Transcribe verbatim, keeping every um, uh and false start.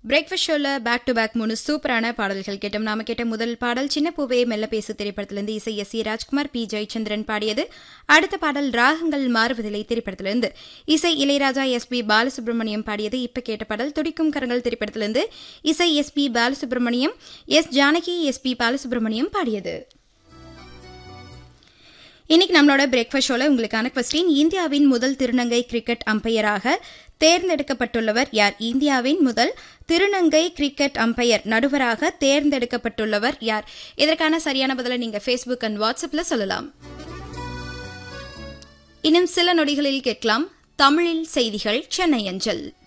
Breakfast ஷோல back to back மூணு சூப்பரான பாடல்கள் கேட்டோம். நாம கேட்ட முதல் பாடல் சின்ன பூவே மெல்ல பேசு திரைப்படத்திலிருந்து இசை S C Rajkumar, B Jayachandran பாடியது. அடுத்த பாடல் ராகங்கள் மாறுவதில்லை திரைப்படத்திலிருந்து இசை இளையராஜா, எஸ் பி பாலசுப்ரமணியம் பாடியது. இப்ப கேட்ட பாடல் துடிக்கும் கரங்கள் திரைப்படத்திலிருந்து இசை S B Balasubramaniam, S Janaki, S B Balasubramaniam பாடியது. இன்னைக்கு நம்மளோட பிரேக்ஃபாஸ்ட் ஷோல உங்களுக்கான கொஸ்டின், இந்தியாவின் முதல் திருநங்கை கிரிக்கெட் அம்பையராக தேர்ந்தெடுக்கப்பட்டுள்ளவர் யார்? இந்தியாவின் முதல் திருநங்கை கிரிக்கெட் அம்பையர் நடுவராக தேர்ந்தெடுக்கப்பட்டுள்ளவர் யார்? இதற்கான சரியான பதிலை நீங்க ஃபேஸ்புக் அண்ட் வாட்ஸ்அப்ல சொல்லலாம். இன்னும் சில நொடிகளில் கேட்கலாம் தமிழில் செய்திகள் சென்னை அஞ்சல்.